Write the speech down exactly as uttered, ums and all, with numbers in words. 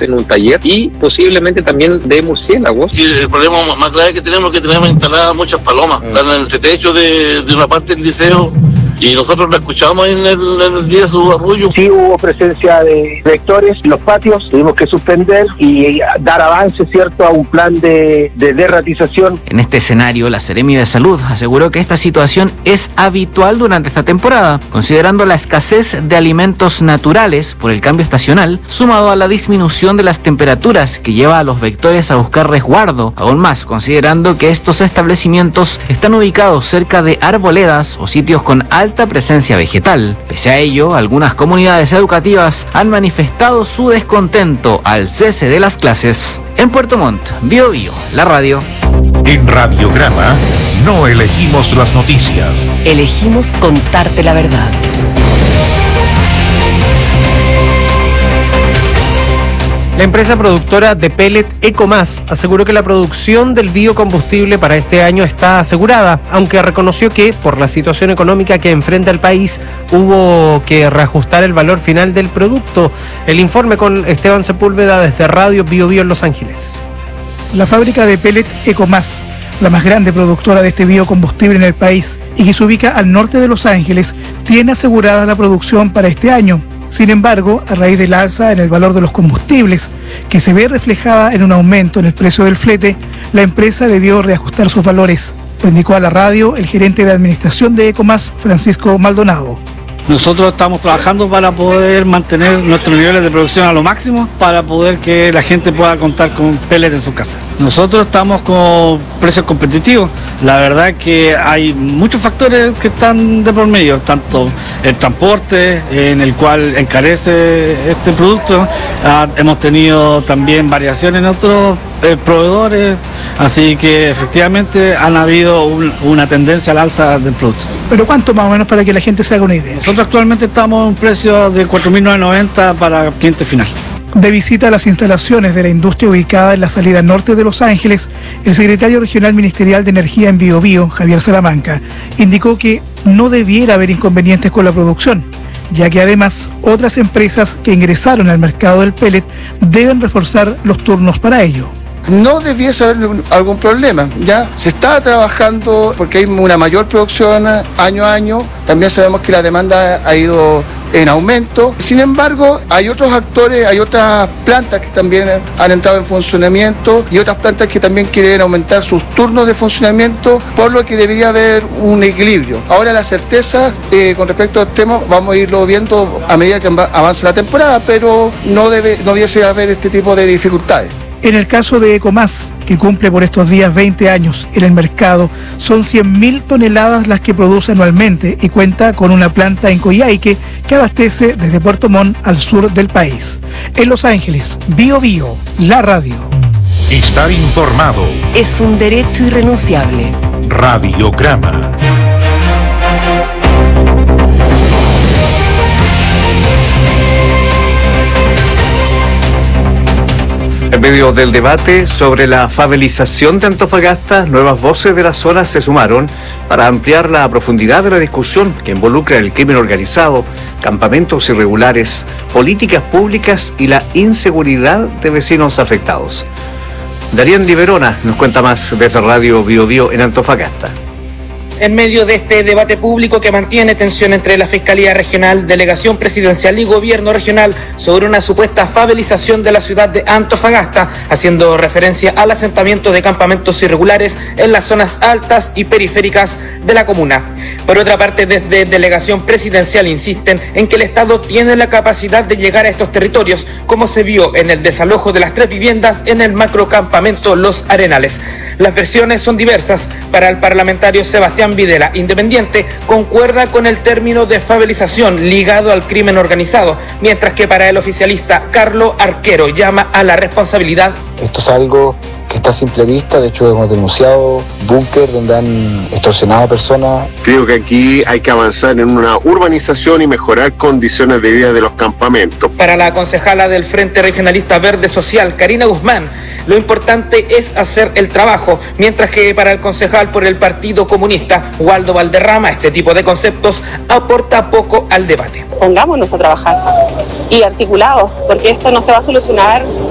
en un taller y posiblemente también de murciélagos. Sí, el problema más grave que tenemos es que tenemos instaladas muchas palomas, mm. están en el entretecho de, de una parte del liceo. Y nosotros la escuchamos en el, en el día de su arrullo. Sí hubo presencia de vectores en los patios, tuvimos que suspender y dar avance, ¿cierto?, a un plan de, de derratización. En este escenario, la Seremi de Salud aseguró que esta situación es habitual durante esta temporada, considerando la escasez de alimentos naturales por el cambio estacional, sumado a la disminución de las temperaturas que lleva a los vectores a buscar resguardo, aún más considerando que estos establecimientos están ubicados cerca de arboledas o sitios con alta presencia vegetal. Pese a ello, algunas comunidades educativas han manifestado su descontento al cese de las clases. En Puerto Montt, Bio Bio, la radio. En Radiograma no elegimos las noticias. Elegimos contarte la verdad. La empresa productora de pellet Ecomás aseguró que la producción del biocombustible para este año está asegurada, aunque reconoció que, por la situación económica que enfrenta el país, hubo que reajustar el valor final del producto. El informe con Esteban Sepúlveda desde Radio Bio Bio en Los Ángeles. La fábrica de pellet Ecomás, la más grande productora de este biocombustible en el país y que se ubica al norte de Los Ángeles, tiene asegurada la producción para este año. Sin embargo, a raíz del alza en el valor de los combustibles, que se ve reflejada en un aumento en el precio del flete, la empresa debió reajustar sus valores. Lo indicó a la radio el gerente de administración de Ecomás, Francisco Maldonado. Nosotros estamos trabajando para poder mantener nuestros niveles de producción a lo máximo, para poder que la gente pueda contar con pellet en su casa. Nosotros estamos con precios competitivos. La verdad es que hay muchos factores que están de por medio, tanto el transporte, en el cual encarece este producto. Ah, hemos tenido también variaciones en otros eh, proveedores, así que efectivamente han habido un, una tendencia al alza del producto. ¿Pero cuánto más o menos para que la gente se haga una idea? Nosotros actualmente estamos en un precio de cuatro mil novecientos noventa para cliente final. De visita a las instalaciones de la industria ubicada en la salida norte de Los Ángeles, el secretario regional ministerial de Energía en Bio Bio, Javier Salamanca, indicó que no debiera haber inconvenientes con la producción, ya que además otras empresas que ingresaron al mercado del pellet deben reforzar los turnos para ello. No debiese haber algún problema, ya se está trabajando porque hay una mayor producción año a año, también sabemos que la demanda ha ido en aumento. Sin embargo, hay otros actores, hay otras plantas que también han entrado en funcionamiento y otras plantas que también quieren aumentar sus turnos de funcionamiento, por lo que debería haber un equilibrio. Ahora la certeza eh, con respecto al tema vamos a irlo viendo a medida que avance la temporada, pero no debe, no debiese haber este tipo de dificultades. En el caso de Ecomás, que cumple por estos días veinte años en el mercado, son cien mil toneladas las que produce anualmente y cuenta con una planta en Coyhaique que abastece desde Puerto Montt al sur del país. En Los Ángeles, Bio Bio, la radio. Estar informado es un derecho irrenunciable. Radiograma. En medio del debate sobre la favelización de Antofagasta, nuevas voces de la zona se sumaron para ampliar la profundidad de la discusión que involucra el crimen organizado, campamentos irregulares, políticas públicas y la inseguridad de vecinos afectados. Darien Di Verona nos cuenta más desde Radio Bio Bio en Antofagasta. En medio de este debate público que mantiene tensión entre la Fiscalía Regional, Delegación Presidencial y Gobierno Regional sobre una supuesta favelización de la ciudad de Antofagasta, haciendo referencia al asentamiento de campamentos irregulares en las zonas altas y periféricas de la comuna. Por otra parte, desde Delegación Presidencial insisten en que el Estado tiene la capacidad de llegar a estos territorios, como se vio en el desalojo de las tres viviendas en el macrocampamento Los Arenales. Las versiones son diversas. Para el parlamentario Sebastián Videla, independiente, concuerda con el término de favelización ligado al crimen organizado, mientras que para el oficialista Carlos Arquero llama a la responsabilidad. Esto es algo que está a simple vista, de hecho hemos denunciado búnker donde han extorsionado a personas. Creo que aquí hay que avanzar en una urbanización y mejorar condiciones de vida de los campamentos. Para la concejala del Frente Regionalista Verde Social, Karina Guzmán, lo importante es hacer el trabajo, mientras que para el concejal por el Partido Comunista, Waldo Valderrama, este tipo de conceptos aporta poco al debate. Pongámonos a trabajar y articulados, porque esto no se va a solucionar